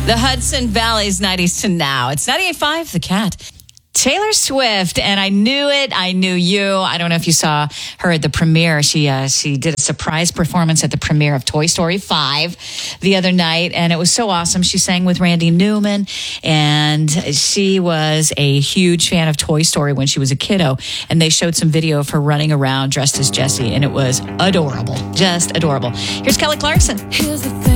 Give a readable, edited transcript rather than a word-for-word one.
The Hudson Valley's 90s to now. It's 98.5, The Cat. Taylor Swift, and I knew it. I knew you. I don't know if you saw her at the premiere. She did a surprise performance at the premiere of Toy Story 5 the other night, and it was so awesome. She sang with Randy Newman, and she was a huge fan of Toy Story when she was a kiddo, and they showed some video of her running around dressed as Jessie, and it was adorable. Just adorable. Here's Kelly Clarkson. Here's the thing.